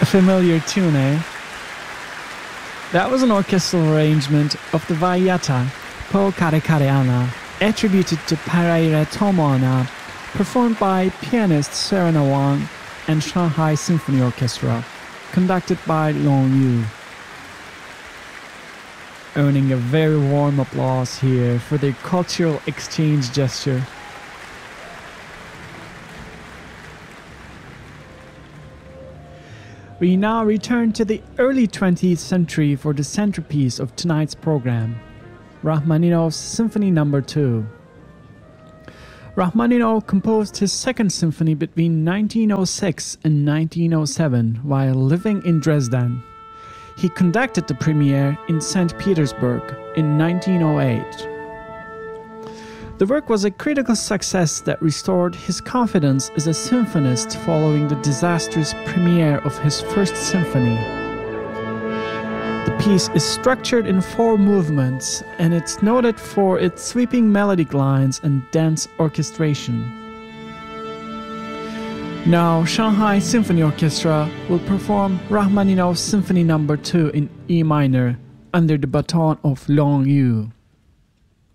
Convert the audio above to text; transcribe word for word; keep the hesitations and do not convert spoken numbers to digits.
familiar tune, eh? That was an orchestral arrangement of the Vaiata Po Kare Kare Ana, attributed to Paraire Tomoana, performed by pianist Serena Wang and Shanghai Symphony Orchestra, conducted by Long Yu. Earning a very warm applause here for their cultural exchange gesture. We now return to the early twentieth century for the centerpiece of tonight's program, Rachmaninoff's Symphony Number two. Rachmaninoff composed his second symphony between nineteen oh six and nineteen oh seven while living in Dresden. He conducted the premiere in Saint Petersburg in nineteen oh eight. The work was a critical success that restored his confidence as a symphonist following the disastrous premiere of his first symphony. The piece is structured in four movements, and it's noted for its sweeping melodic lines and dense orchestration. Now, Shanghai Symphony Orchestra will perform Rachmaninoff's Symphony Number two in E minor under the baton of Long Yu.